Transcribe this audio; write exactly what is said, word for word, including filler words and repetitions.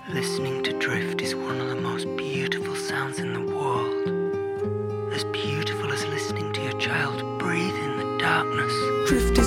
Listening to drift is one of the most beautiful sounds in the world. As beautiful as listening to your child breathe in the darkness. Drift is